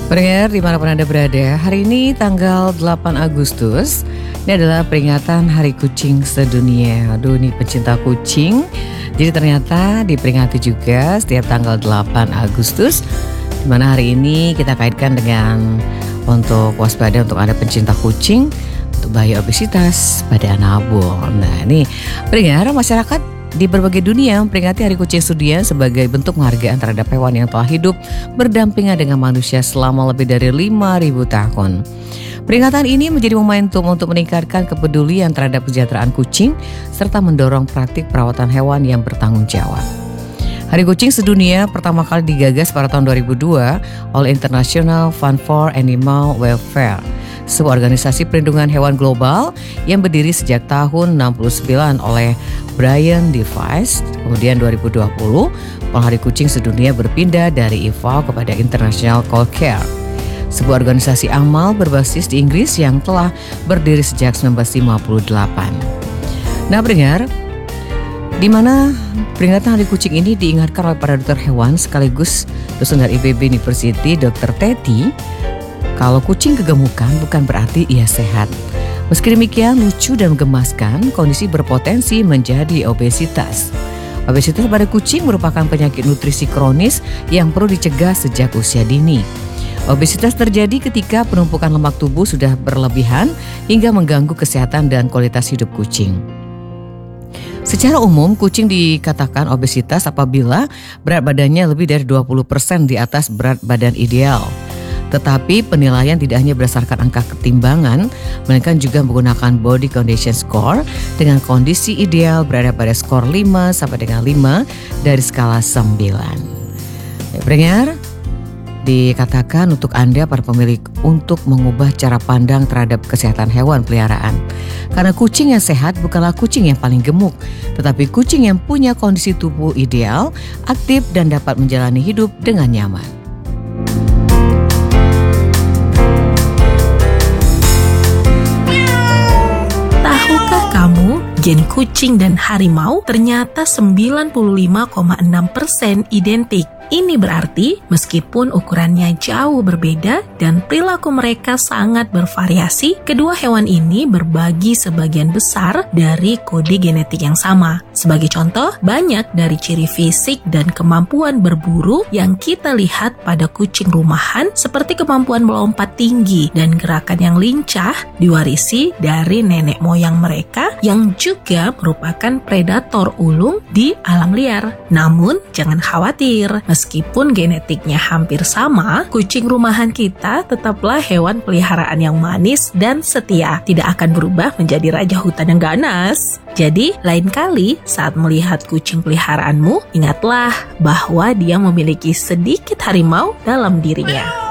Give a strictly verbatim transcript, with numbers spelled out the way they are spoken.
Pendengar dimanapun Anda berada, hari ini tanggal delapan Agustus, ini adalah peringatan Hari Kucing Sedunia. Aduh, ini pencinta kucing. Jadi ternyata diperingati juga setiap tanggal delapan Agustus, di mana hari ini kita kaitkan dengan untuk waspada untuk Anda pencinta kucing, untuk bahaya obesitas pada nabung. Nah, ini pendengar, masyarakat di berbagai dunia memperingati Hari Kucing Sedunia sebagai bentuk penghargaan terhadap hewan yang telah hidup berdampingan dengan manusia selama lebih dari lima ribu tahun. Peringatan ini menjadi momentum untuk meningkatkan kepedulian terhadap kesejahteraan kucing serta mendorong praktik perawatan hewan yang bertanggung jawab. Hari Kucing Sedunia pertama kali digagas pada tahun dua ribu dua oleh International Fund for Animal Welfare, sebuah organisasi perlindungan hewan global yang berdiri sejak tahun enam puluh sembilan oleh Brian Device. Kemudian dua ribu dua puluh, Hari Kucing Sedunia berpindah dari I F A O kepada International Cold Care, sebuah organisasi amal berbasis di Inggris yang telah berdiri sejak seribu sembilan ratus lima puluh delapan. Nah, pendengar, di mana peringatan Hari Kucing ini diingatkan oleh para dokter hewan sekaligus dosen dari I P B University, dokter Teti, kalau kucing kegemukan bukan berarti ia sehat. Meski demikian, lucu dan menggemaskan, kondisi berpotensi menjadi obesitas. Obesitas pada kucing merupakan penyakit nutrisi kronis yang perlu dicegah sejak usia dini. Obesitas terjadi ketika penumpukan lemak tubuh sudah berlebihan hingga mengganggu kesehatan dan kualitas hidup kucing. Secara umum, kucing dikatakan obesitas apabila berat badannya lebih dari dua puluh persen di atas berat badan ideal. Tetapi penilaian tidak hanya berdasarkan angka ketimbangan, melainkan juga menggunakan body condition score dengan kondisi ideal berada pada skor lima sampai dengan lima dari skala sembilan. Ya, pendengar, dikatakan untuk Anda para pemilik untuk mengubah cara pandang terhadap kesehatan hewan peliharaan. Karena kucing yang sehat bukanlah kucing yang paling gemuk, tetapi kucing yang punya kondisi tubuh ideal, aktif dan dapat menjalani hidup dengan nyaman. Kamu, gen kucing dan harimau ternyata sembilan puluh lima koma enam persen identik. Ini berarti meskipun ukurannya jauh berbeda dan perilaku mereka sangat bervariasi, kedua hewan ini berbagi sebagian besar dari kode genetik yang sama. Sebagai contoh, banyak dari ciri fisik dan kemampuan berburu yang kita lihat pada kucing rumahan seperti kemampuan melompat tinggi dan gerakan yang lincah diwarisi dari nenek moyang mereka yang juga merupakan predator ulung di alam liar. Namun, jangan khawatir, meskipun genetiknya hampir sama, kucing rumahan kita tetaplah hewan peliharaan yang manis dan setia, tidak akan berubah menjadi raja hutan yang ganas. Jadi, lain kali saat melihat kucing peliharaanmu, ingatlah bahwa dia memiliki sedikit harimau dalam dirinya.